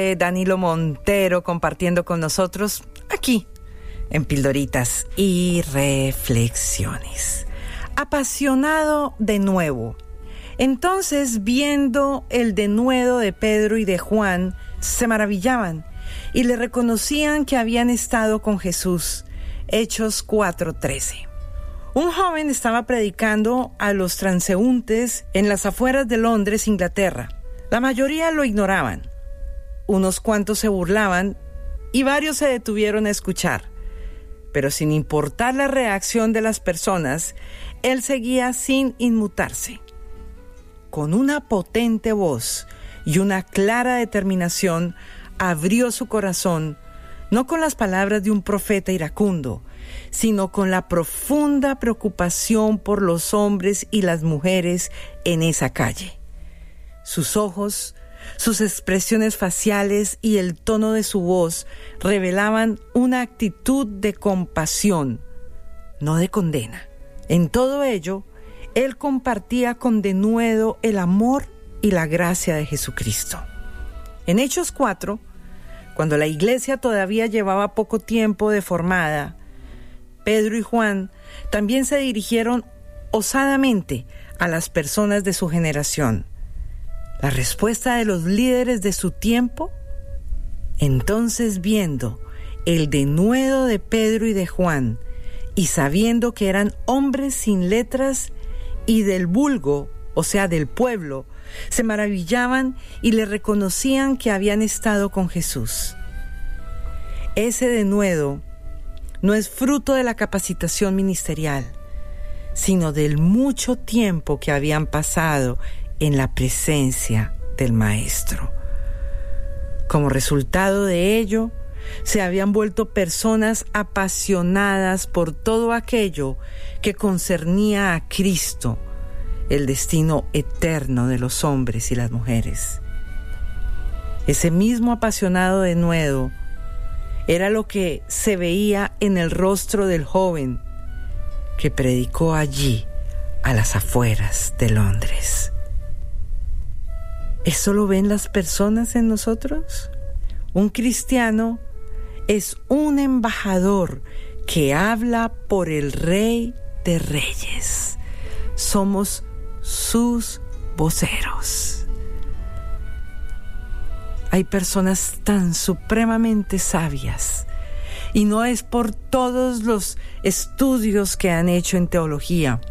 Danilo Montero compartiendo con nosotros aquí en Pildoritas y Reflexiones. Apasionado de nuevo. Entonces, viendo el denuedo de Pedro y de Juan, se maravillaban y le reconocían que habían estado con Jesús. Hechos 4:13. Un joven estaba predicando a los transeúntes en las afueras de Londres, Inglaterra. La mayoría lo ignoraban. Unos cuantos se burlaban y varios se detuvieron a escuchar. Pero sin importar la reacción de las personas, él seguía sin inmutarse. Con una potente voz y una clara determinación, abrió su corazón, no con las palabras de un profeta iracundo, sino con la profunda preocupación por los hombres y las mujeres en esa calle. Sus ojos, sus expresiones faciales y el tono de su voz revelaban una actitud de compasión, no de condena. En todo ello, él compartía con denuedo el amor y la gracia de Jesucristo. En Hechos 4, cuando la iglesia todavía llevaba poco tiempo de formada, Pedro y Juan también se dirigieron osadamente a las personas de su generación. La respuesta de los líderes de su tiempo, entonces viendo el denuedo de Pedro y de Juan, y sabiendo que eran hombres sin letras y del vulgo, o sea, del pueblo, se maravillaban y le reconocían que habían estado con Jesús. Ese denuedo no es fruto de la capacitación ministerial, sino del mucho tiempo que habían pasado en la presencia del Maestro. Como resultado de ello, se habían vuelto personas apasionadas por todo aquello que concernía a Cristo, el destino eterno de los hombres y las mujeres. Ese mismo apasionado denuedo era lo que se veía en el rostro del joven que predicó allí a las afueras de Londres. ¿Eso lo ven las personas en nosotros? Un cristiano es un embajador que habla por el Rey de Reyes. Somos sus voceros. Hay personas tan supremamente sabias, y no es por todos los estudios que han hecho en teología,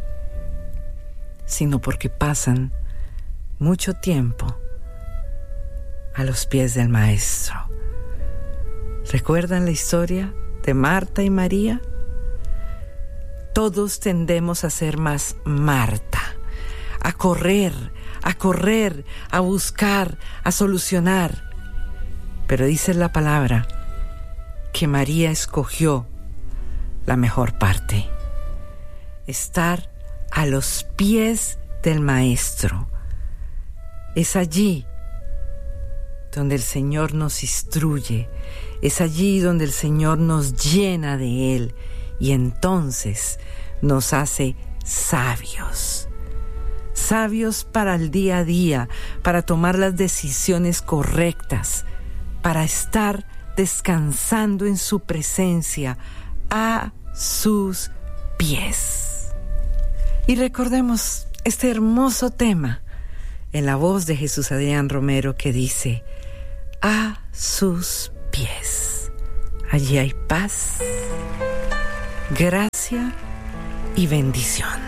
sino porque pasan mucho tiempo a los pies del Maestro. ¿Recuerdan la historia de Marta y María? Todos tendemos a ser más Marta, a correr, a buscar, a solucionar. Pero dice la palabra que María escogió la mejor parte: estar a los pies del Maestro. Es allí donde el Señor nos instruye, es allí donde el Señor nos llena de Él y entonces nos hace sabios. Sabios para el día a día, para tomar las decisiones correctas, para estar descansando en su presencia, a sus pies. Y recordemos este hermoso tema en la voz de Jesús Adrián Romero que dice: a sus pies. Allí hay paz, gracia y bendición.